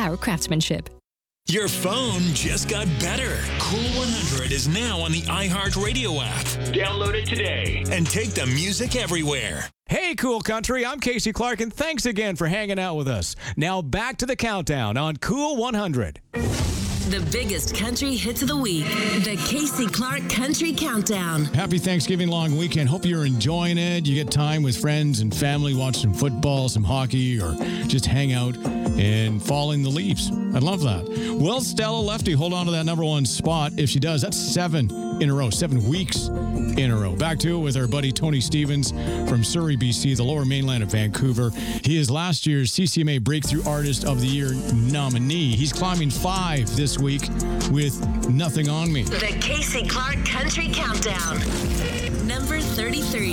our craftsmanship. Your phone just got better. Cool 100 is now on the iHeartRadio app. Download it today and take the music everywhere. Hey, Cool Country, I'm Casey Clark, and thanks again for hanging out with us. Now back to the countdown on Cool 100. The biggest country hits of the week. The Casey Clark Country Countdown. Happy Thanksgiving long weekend. Hope you're enjoying it. You get time with friends and family, watch some football, some hockey, or just hang out and fall in the leaves. I love that. Will Stella Lefty hold on to that number one spot? If she does, that's 7 in a row, 7 weeks in a row. Back to it with our buddy Tony Stevens from Surrey, BC, the lower mainland of Vancouver. He is last year's CCMA Breakthrough Artist of the Year nominee. He's climbing 5 this week with Nothing on Me. The Casey Clark Country Countdown. Number 33.